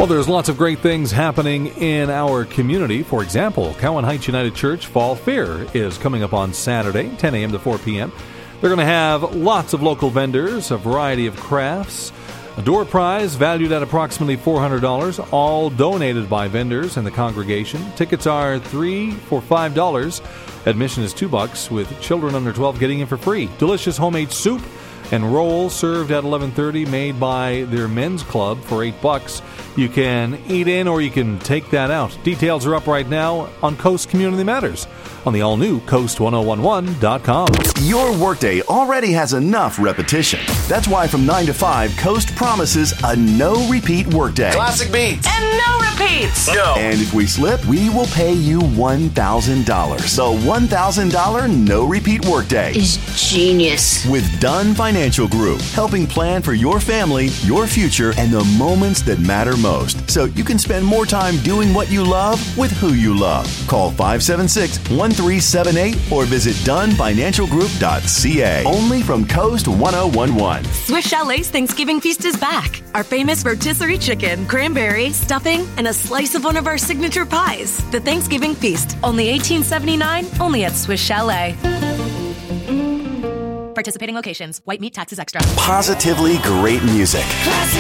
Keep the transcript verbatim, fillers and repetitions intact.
Well, there's lots of great things happening in our community. For example, Cowan Heights United Church Fall Fair is coming up on Saturday, ten a.m. to four p.m. They're going to have lots of local vendors, a variety of crafts, a door prize valued at approximately four hundred dollars, all donated by vendors and the congregation. Tickets are three for five dollars. Admission is two bucks, with children under twelve getting in for free. Delicious homemade soup and rolls served at eleven thirty, made by their men's club for eight bucks. You can eat in or you can take that out. Details are up right now on Coast Community Matters on the all-new Coast ten eleven dot com. Your workday already has enough repetition. That's why from nine to five, Coast promises a no-repeat workday. Classic beats. And no repeats. No. And if we slip, we will pay you one thousand dollars. The one thousand dollars no-repeat workday Is genius. with Dunn Financial Group, helping plan for your family, your future, and the moments that matter most, so you can spend more time doing what you love with who you love. Call five seven six, one three seven eight or visit dunn financial group dot c a. Only from Coast ten eleven. Swiss Chalet's Thanksgiving Feast is back. Our famous rotisserie chicken, cranberry, stuffing, and a slice of one of our signature pies. The Thanksgiving Feast, only eighteen seventy-nine, only at Swiss Chalet. Participating locations. White meat taxes extra. Positively great music. Classic